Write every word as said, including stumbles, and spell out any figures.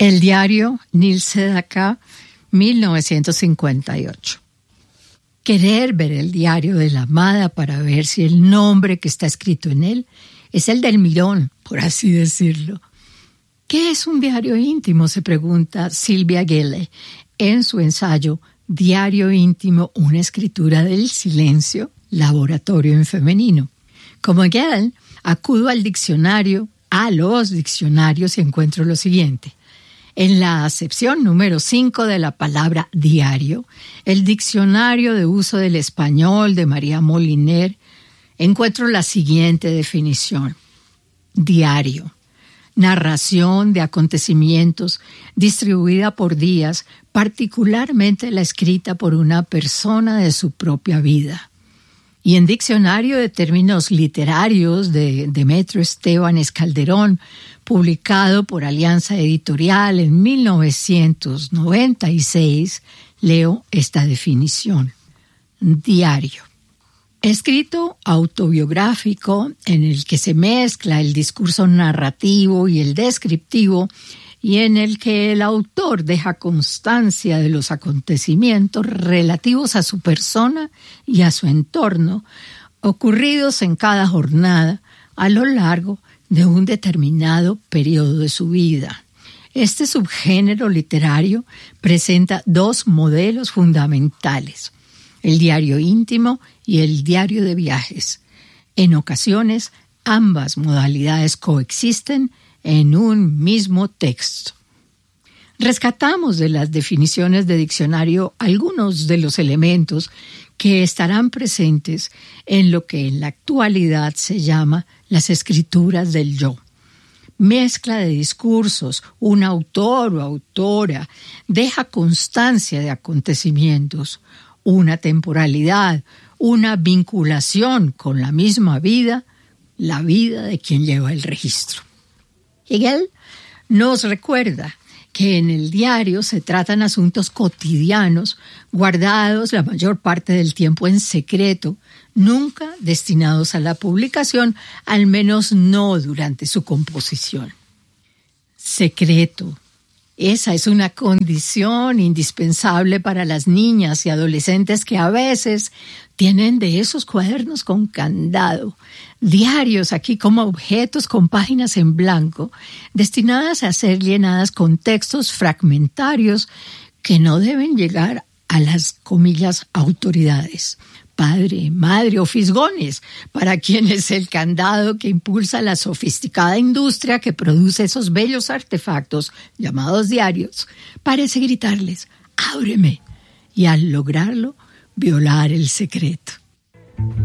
El diario Nils Sedaka, mil novecientos cincuenta y ocho. Querer ver el diario de la amada para ver si el nombre que está escrito en él es el del mirón, por así decirlo. ¿Qué es un diario íntimo?, se pregunta Sylvia Gelle en su ensayo Diario íntimo, una escritura del silencio, laboratorio en femenino. Como Gelle, acudo al diccionario, a los diccionarios y encuentro lo siguiente. En la acepción número cinco de la palabra diario, el diccionario de uso del español de María Moliner, encuentro la siguiente definición. Diario. Narración de acontecimientos distribuida por días, particularmente la escrita por una persona de su propia vida. Y en Diccionario de Términos Literarios de Demetrio Estebanes Calderón, publicado por Alianza Editorial en mil novecientos noventa y seis, leo esta definición. Diario. Escrito autobiográfico en el que se mezcla el discurso narrativo y el descriptivo y en el que el autor deja constancia de los acontecimientos relativos a su persona y a su entorno, ocurridos en cada jornada a lo largo de un determinado periodo de su vida. Este subgénero literario presenta dos modelos fundamentales, el diario íntimo y el diario de viajes. En ocasiones, ambas modalidades coexisten en un mismo texto. Rescatamos de las definiciones de diccionario algunos de los elementos que estarán presentes en lo que en la actualidad se llama las escrituras del yo. Mezcla de discursos, un autor o autora deja constancia de acontecimientos, una temporalidad, una vinculación con la misma vida, la vida de quien lleva el registro. Hegel nos recuerda que en el diario se tratan asuntos cotidianos, guardados la mayor parte del tiempo en secreto, nunca destinados a la publicación, al menos no durante su composición. Secreto. Esa es una condición indispensable para las niñas y adolescentes que a veces tienen de esos cuadernos con candado, diarios aquí como objetos con páginas en blanco, destinadas a ser llenadas con textos fragmentarios que no deben llegar a las, comillas, autoridades. Padre, madre o fisgones, para quienes el candado que impulsa la sofisticada industria que produce esos bellos artefactos llamados diarios, parece gritarles, ábreme, y al lograrlo, violar el secreto.